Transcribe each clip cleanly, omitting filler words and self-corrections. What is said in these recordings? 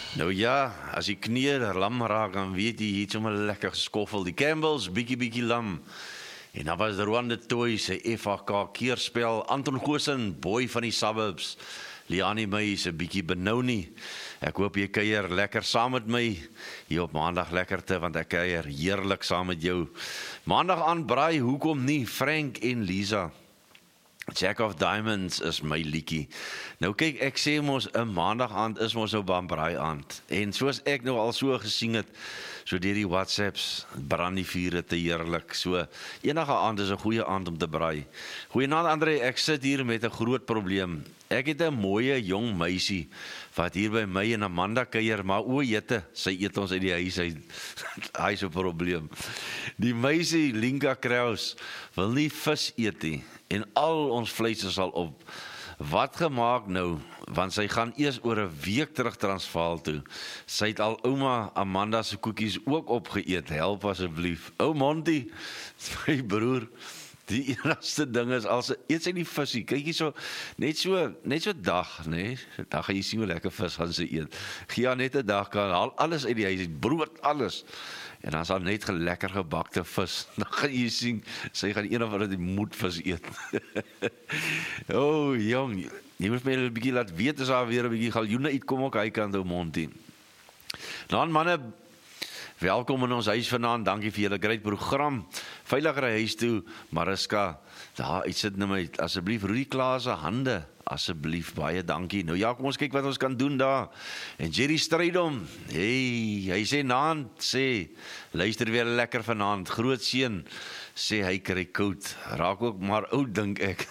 Nou ja, as die knie lam raak, dan weet jy, jy het sommer lekker geskoffel. Die Campbells, bietjie lam. En dan was Rwanda Toy, sy FHK keerspel. Anton Goosen, boy van die suburbs. Liani May is 'n bietjie benou nie. Ek hoop jy kuier lekker saam met my hier op maandag lekkerte, want ek kuier heerlik saam met jou. Maandag aan braai, hoekom nie? Frank en Lisa. Jack of Diamonds is my liedjie. Nou kyk, ek sê mos 'n maandag aand is mos nou braai aand. En soos ek nou al so gesien het, so deur die WhatsApps, brand die vure te heerlik. So enige aand is 'n goeie aand om te braai. Goeienaand Andre, ek sit hier met 'n groot probleem. Ek het 'n mooie jong meisie wat hier by my en Amanda kuier, maar o jette, sy eet ons uit die huis uit. Hy is 'n probleem. Die meisie Linka Kraus wil nie vis eet nie en al ons vleis is al op. Wat gemaak nou? Want sy gaan eers oor 'n week terug Transvaal toe. Sy het al ouma Amanda se koekies ook opgeëet. Help asseblief. Ou Monty, my broer. Die enigste ding is, as eet sy die visie, kyk jy so, net so dag, nee, dan gaan jy sien hoe lekker vis gaan sy eet. Gee haar net 'n dag, kan haal alles uit die huis, brood, alles. En dan is daar net lekker gebakte vis. Dan gaan jy sien, sy gaan een of ander die moedvis eet. Oh, jong, jy moet my 'n bietjie laat weet, as daar weer 'n bietjie galjoene uitkom ook hy kant, ou Monty. Dan manne, welkom in ons huis vanaand, dankie vir julle great program. Veiliger huis toe, Mariska, daar uitsit nou my, asseblief, Rudy Klaas se hande, asseblief, baie dankie. Nou ja, kom ons kyk wat ons kan doen daar. En Jerry Strydom, hey, hy sê naand, sê, luister weer lekker vanaand, groot seun, sê hy kry koud, raak ook maar oud, dink ek.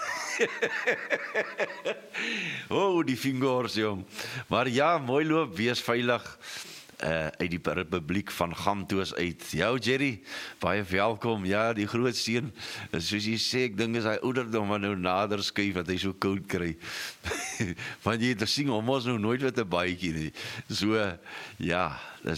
Oh, die vingers, jong. Maar ja, mooi loop, wees veilig. Uit die Republiek van Gamtoos uit. Jou Jerry, baie welkom. Ja, die groot seun, soos jy sê, ek dink is hy ouderdom wat nou nader skuif, dat hy so koud kry. Want jy het sien, ons nou nooit met 'n baadjie nie. So, ja, dit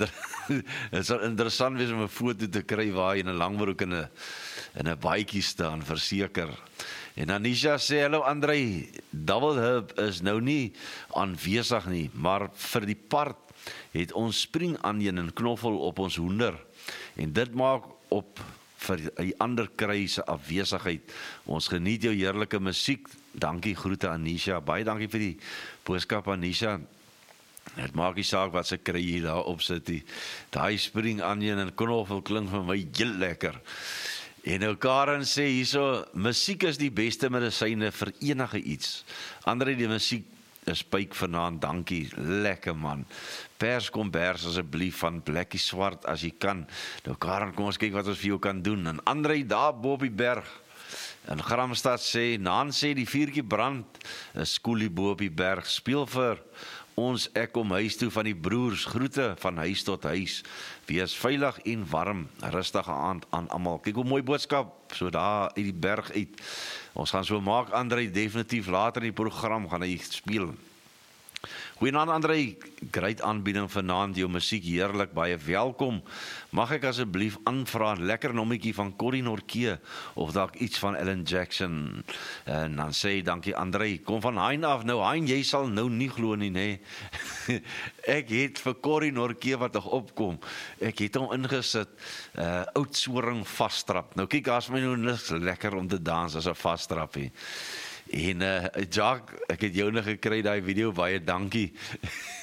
sal interessant wees om 'n foto te kry waar jy in 'n langbroek in 'n baadjie staan, verseker. En Anisha sê, hallo Andre, Double Hub is nou nie aanwesig nie, maar vir die part het ons springaanjen en knoffel op ons hoender. En dit maak op vir die ander kry se afwesigheid. Ons geniet jou heerlike musiek. Dankie, groete Anisha. Baie dankie vir die boodskap Anisha. Het maak nie saak wat se kry hier daar op sit. Daai springaanjen en knoffel klink vir my heel lekker. En nou Karen sê hierso, musiek is die beste medisyne vir enige iets. Andre, die musiek is pyk vanaand, dankie, lekker man. Pers kombers asseblief van Blakkie Swart as jy kan. Nou Karen, kom ons kyk wat ons vir jou kan doen. En Andre daar bo op die berg in Gramstad sê, Naan sê die vuurtjie brand, 'n skoolie bo op die berg, speel vir ons ek kom huis toe van die broers, groete van huis tot huis. Wees veilig en warm, rustige aand aan almal. Kyk hoe mooi boodskap, so daar uit die berg uit. Ons gaan so maak, Andre, definitief later in die program gaan hy speel. Goeienaand Andre, great aanbieding vanaand, jou musiek heerlik, baie welkom. Mag ek asseblief aanvra, lekker nommetjie van Corrie Norke, of dalk iets van Ellen Jackson. En dan sê, dankie Andre, kom van Hein af, nou Hein, jy sal nou nie glo nie, nee. Ek het vir Corrie Norke wat nog opkom, ek het hom ingesit, Oudtshoorn vasstrap. Nou kyk, as my nou niks lekker om te dans as 'n vasstrappie. En Jacques, ek het jou nog gekry, daai video, baie dankie.